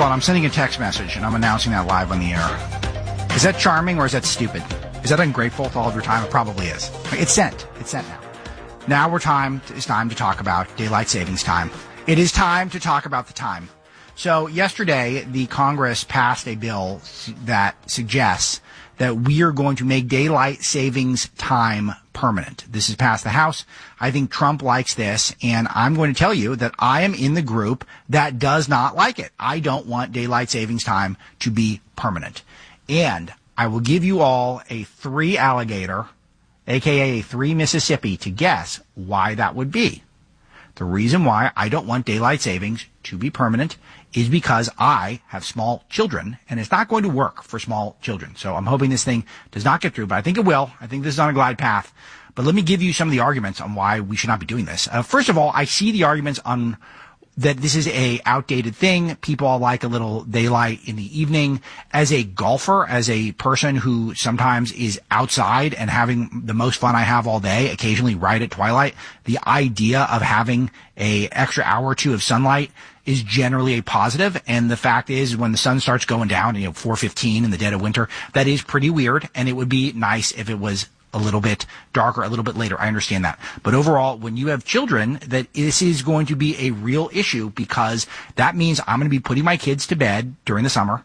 of all, I'm sending a text message, and I'm announcing that live on the air. Is that charming or is that stupid? Is that ungrateful with all of your time? It probably is. It's sent. It's sent now. Now it's time to talk about daylight savings time. It is time to talk about the time. So yesterday, the Congress passed a bill that suggests that we are going to make daylight savings time permanent. This is passed the House. I think Trump likes this, and I'm going to tell you that I am in the group that does not like it. I don't want daylight savings time to be permanent. And I will give you all a 3 alligator, aka a 3 Mississippi, to guess why that would be. The reason why I don't want daylight savings to be permanent is because I have small children, and it's not going to work for small children. So I'm hoping this thing does not get through, but I think it will. I think this is on a glide path. But let me give you some of the arguments on why we should not be doing this. First of all, I see the arguments on that this is a outdated thing. People all like a little daylight in the evening. As a golfer, as a person who sometimes is outside and having the most fun I have all day, occasionally right at twilight, the idea of having a extra hour or two of sunlight is generally a positive. And the fact is, when the sun starts going down, 4:15 in the dead of winter, that is pretty weird. And it would be nice if it was a little bit darker, a little bit later. I understand that. But overall, when you have children, that this is going to be a real issue, because that means I'm going to be putting my kids to bed during the summer,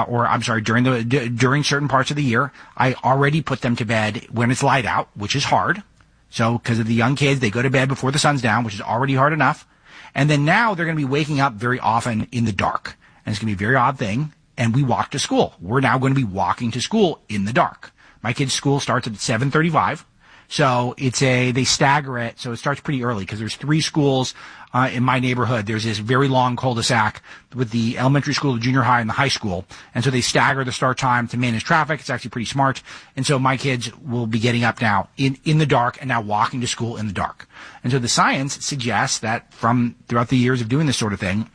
during certain parts of the year. I already put them to bed when it's light out, which is hard. So, because of the young kids, they go to bed before the sun's down, which is already hard enough. And then now they're going to be waking up very often in the dark. And it's going to be a very odd thing. And we walk to school. We're now going to be walking to school in the dark. My kid's school starts at 7:35. So they stagger it. So it starts pretty early, because there's 3 schools in my neighborhood. There's this very long cul-de-sac with the elementary school, the junior high, and the high school. And so they stagger the start time to manage traffic. It's actually pretty smart. And so my kids will be getting up now in the dark and now walking to school in the dark. And so the science suggests that from throughout the years of doing this sort of thing,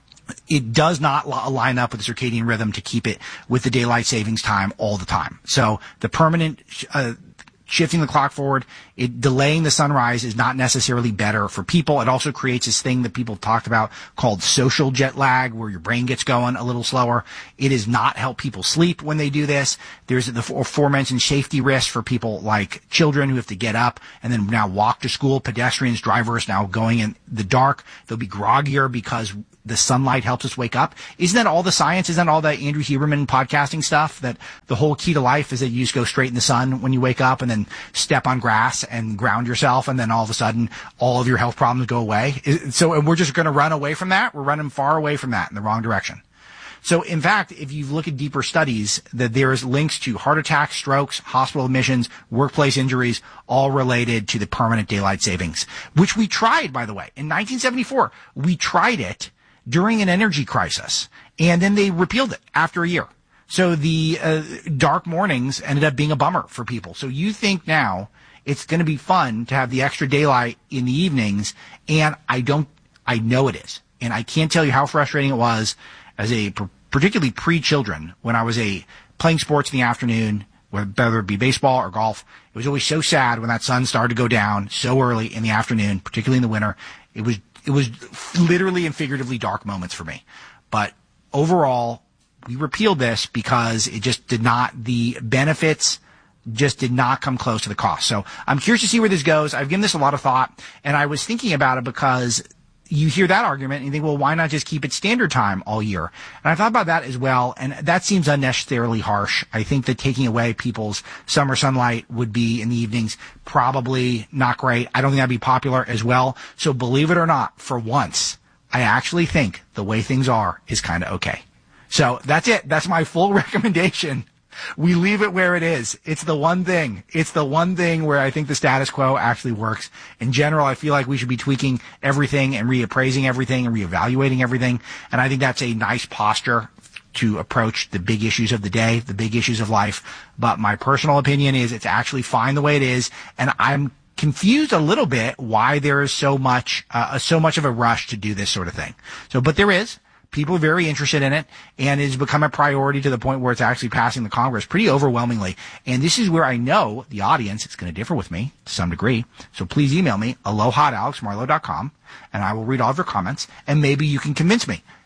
it does not line up with the circadian rhythm to keep it with the daylight savings time all the time. So the permanent shifting the clock forward, delaying the sunrise is not necessarily better for people. It also creates this thing that people have talked about called social jet lag, where your brain gets going a little slower. It does not help people sleep when they do this. There's the aforementioned safety risk for people like children who have to get up and then now walk to school. Pedestrians, drivers now going in the dark. They'll be groggier because the sunlight helps us wake up. Isn't that all the science? Isn't that all the Andrew Huberman podcasting stuff, that the whole key to life is that you just go straight in the sun when you wake up and then step on grass and ground yourself, and then all of a sudden all of your health problems go away? So we're just going to run away from that? We're running far away from that in the wrong direction. So in fact, if you look at deeper studies, that there's links to heart attacks, strokes, hospital admissions, workplace injuries, all related to the permanent daylight savings, which we tried, by the way. In 1974, we tried it during an energy crisis, and then they repealed it after a year. So the dark mornings ended up being a bummer for people. So you think now it's going to be fun to have the extra daylight in the evenings, and I know it is. And I can't tell you how frustrating it was as particularly pre-children, when I was playing sports in the afternoon, whether it be baseball or golf. It was always so sad when that sun started to go down so early in the afternoon, particularly in the winter. It was literally and figuratively dark moments for me. But overall, we repealed this because it just the benefits just did not come close to the cost. So I'm curious to see where this goes. I've given this a lot of thought, and I was thinking about it because you hear that argument and you think, well, why not just keep it standard time all year? And I thought about that as well, and that seems unnecessarily harsh. I think that taking away people's summer sunlight would be in the evenings probably not great. I don't think that'd be popular as well. So believe it or not, for once, I actually think the way things are is kind of okay. So that's it. That's my full recommendation. We leave it where it is. It's the one thing. It's the one thing where I think the status quo actually works. In general, I feel like we should be tweaking everything and reappraising everything and reevaluating everything. And I think that's a nice posture to approach the big issues of the day, the big issues of life. But my personal opinion is it's actually fine the way it is. And I'm confused a little bit why there is so much of a rush to do this sort of thing. But there is. People are very interested in it, and it has become a priority to the point where it's actually passing the Congress pretty overwhelmingly. And this is where I know the audience is going to differ with me to some degree. So please email me, aloha@alexmarlowe.com, and I will read all of your comments, and maybe you can convince me.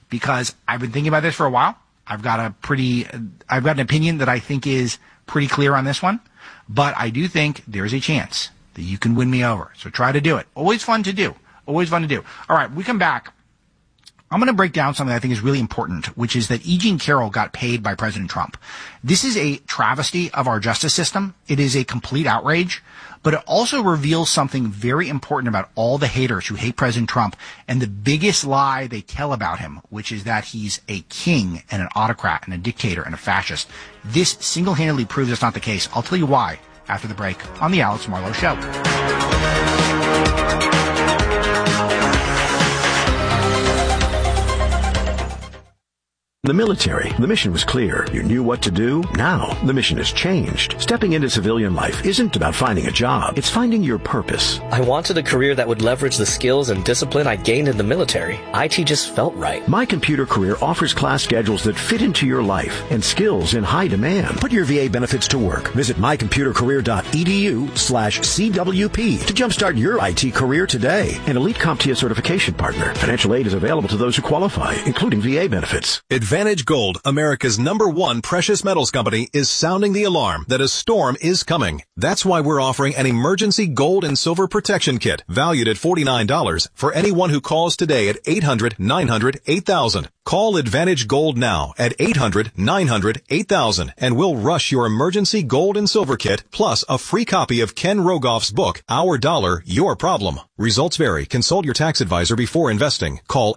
because I've been thinking about this for a while. I've got an opinion that I think is pretty clear on this one, but I do think there's a chance that you can win me over. So try to do it. Always fun to do. Always fun to do. All right, we come back. I'm going to break down something I think is really important, which is that E. Jean Carroll got paid by President Trump. This is a travesty of our justice system. It is a complete outrage, but it also reveals something very important about all the haters who hate President Trump and the biggest lie they tell about him, which is that he's a king and an autocrat and a dictator and a fascist. This single-handedly proves it's not the case. I'll tell you why after the break on the Alex Marlow Show. The military, the mission was clear. You knew what to do. Now, the mission has changed. Stepping into civilian life isn't about finding a job. It's finding your purpose. I wanted a career that would leverage the skills and discipline I gained in the military. IT just felt right. My Computer Career offers class schedules that fit into your life and skills in high demand. Put your VA benefits to work. Visit mycomputercareer.edu/CWP to jumpstart your IT career today. An elite CompTIA certification partner. Financial aid is available to those who qualify, including VA benefits. Advantage Gold, America's #1 precious metals company, is sounding the alarm that a storm is coming. That's why we're offering an emergency gold and silver protection kit valued at $49 for anyone who calls today at 800-900-8000. Call Advantage Gold now at 800-900-8000 and we'll rush your emergency gold and silver kit plus a free copy of Ken Rogoff's book, Our Dollar, Your Problem. Results vary. Consult your tax advisor before investing. Call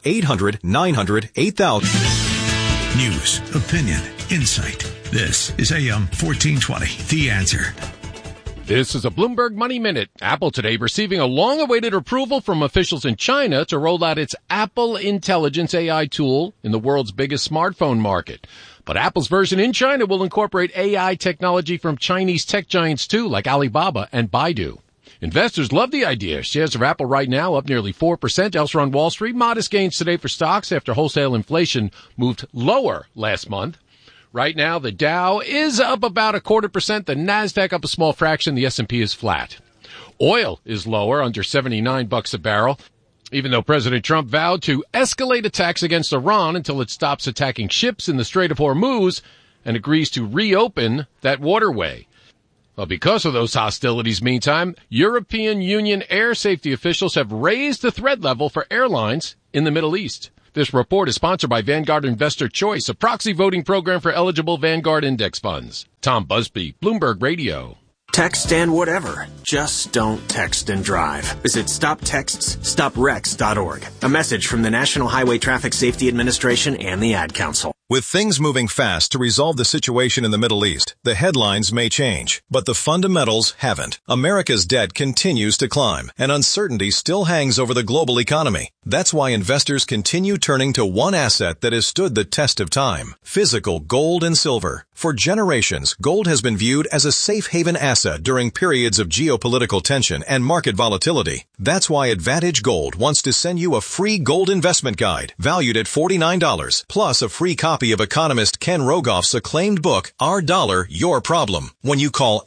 800-900-8000. News, opinion, insight. This is AM 1420, The Answer. This is a Bloomberg Money Minute. Apple today receiving a long-awaited approval from officials in China to roll out its Apple Intelligence AI tool in the world's biggest smartphone market. But Apple's version in China will incorporate AI technology from Chinese tech giants too, like Alibaba and Baidu. Investors love the idea. Shares of Apple right now up nearly 4%. Elsewhere on Wall Street, modest gains today for stocks after wholesale inflation moved lower last month. Right now, the Dow is up about 0.25%. The Nasdaq up a small fraction. The S&P is flat. Oil is lower, under $79 a barrel, even though President Trump vowed to escalate attacks against Iran until it stops attacking ships in the Strait of Hormuz and agrees to reopen that waterway. Well, because of those hostilities, meantime, European Union air safety officials have raised the threat level for airlines in the Middle East. This report is sponsored by Vanguard Investor Choice, a proxy voting program for eligible Vanguard index funds. Tom Busby, Bloomberg Radio. Text and whatever. Just don't text and drive. Visit StopTextsStopWrecks.org. A message from the National Highway Traffic Safety Administration and the Ad Council. With things moving fast to resolve the situation in the Middle East, the headlines may change, but the fundamentals haven't. America's debt continues to climb, and uncertainty still hangs over the global economy. That's why investors continue turning to one asset that has stood the test of time: physical gold and silver. For generations, gold has been viewed as a safe haven asset during periods of geopolitical tension and market volatility. That's why Advantage Gold wants to send you a free gold investment guide valued at $49, plus a free copy of economist Ken Rogoff's acclaimed book, Our Dollar, Your Problem, when you call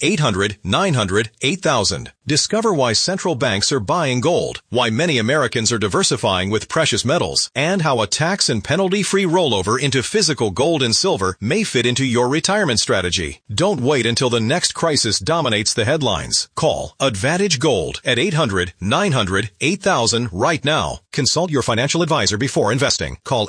800-900-8000. Discover why central banks are buying gold, why many Americans are diversifying with precious metals, and how a tax and penalty-free rollover into physical gold and silver may fit into your retirement strategy. Don't wait until the next crisis dominates the headlines. Call Advantage Gold at 800-900-8000 right now. Consult your financial advisor before investing. Call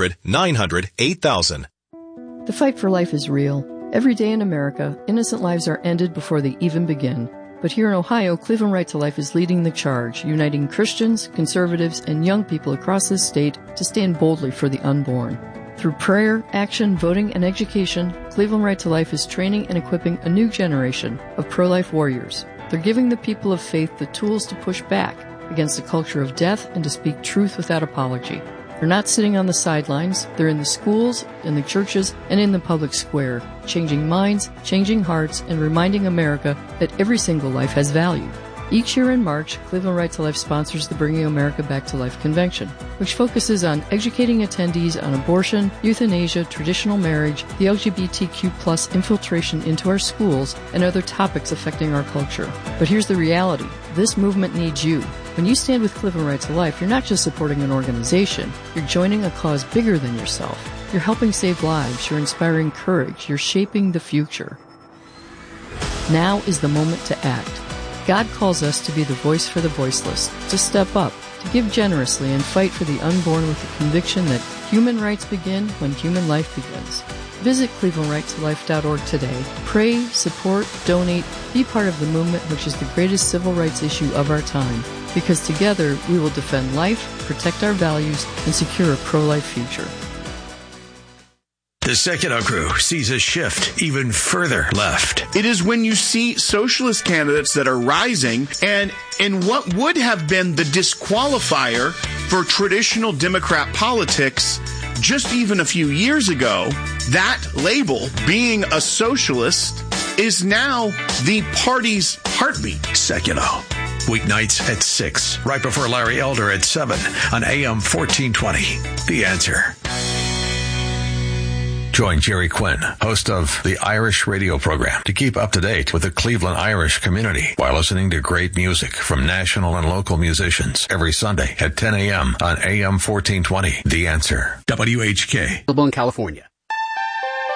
800-900-8000. The fight for life is real. Every day in America, innocent lives are ended before they even begin. But here in Ohio, Cleveland Right to Life is leading the charge, uniting Christians, conservatives, and young people across this state to stand boldly for the unborn. Through prayer, action, voting, and education, Cleveland Right to Life is training and equipping a new generation of pro-life warriors. They're giving the people of faith the tools to push back against the culture of death and to speak truth without apology. They're not sitting on the sidelines. They're in the schools, in the churches, and in the public square, changing minds, changing hearts, and reminding America that every single life has value. Each year in March, Cleveland Right to Life sponsors the Bringing America Back to Life convention, which focuses on educating attendees on abortion, euthanasia, traditional marriage, the LGBTQ+ infiltration into our schools, and other topics affecting our culture. But here's the reality. This movement needs you. When you stand with Cleveland Right to Life, you're not just supporting an organization. You're joining a cause bigger than yourself. You're helping save lives. You're inspiring courage. You're shaping the future. Now is the moment to act. God calls us to be the voice for the voiceless, to step up, to give generously and fight for the unborn with the conviction that human rights begin when human life begins. Visit ClevelandRightToLife.org today. Pray, support, donate, be part of the movement which is the greatest civil rights issue of our time. Because together we will defend life, protect our values, and secure a pro-life future. The Sekino crew sees a shift even further left. It is when you see socialist candidates that are rising, and in what would have been the disqualifier for traditional Democrat politics just even a few years ago, that label, being a socialist, is now the party's heartbeat. Sekino. Weeknights at 6, right before Larry Elder at 7 on AM 1420. The Answer. Join Jerry Quinn, host of the Irish radio program, to keep up to date with the Cleveland Irish community while listening to great music from national and local musicians every Sunday at 10 a.m. on AM 1420. The Answer. WHK. Available in California.